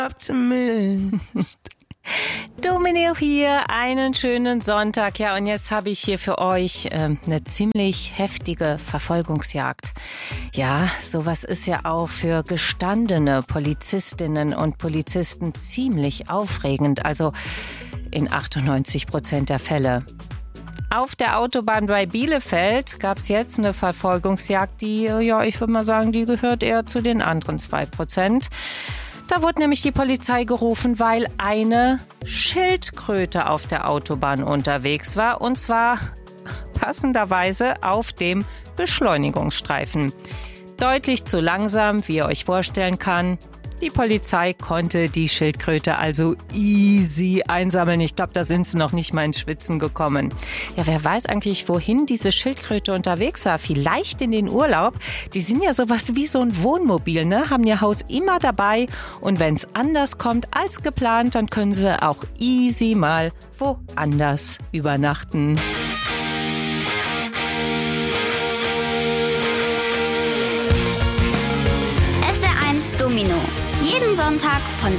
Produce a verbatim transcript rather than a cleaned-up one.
Domino hier, einen schönen Sonntag. Ja, und jetzt habe ich hier für euch äh, eine ziemlich heftige Verfolgungsjagd. Ja, sowas ist ja auch für gestandene Polizistinnen und Polizisten ziemlich aufregend. Also in achtundneunzig Prozent der Fälle. Auf der Autobahn bei Bielefeld gab es jetzt eine Verfolgungsjagd, die, ja, ich würde mal sagen, die gehört eher zu den anderen zwei Prozent. Da wurde nämlich die Polizei gerufen, weil eine Schildkröte auf der Autobahn unterwegs war, und zwar passenderweise auf dem Beschleunigungsstreifen. Deutlich zu langsam, wie ihr euch vorstellen kann. Die Polizei konnte die Schildkröte also easy einsammeln. Ich glaube, da sind sie noch nicht mal ins Schwitzen gekommen. Ja, wer weiß eigentlich, wohin diese Schildkröte unterwegs war? Vielleicht in den Urlaub. Die sind ja sowas wie so ein Wohnmobil, ne? Haben ihr Haus immer dabei. Und wenn es anders kommt als geplant, dann können sie auch easy mal woanders übernachten. Domino. Jeden Sonntag von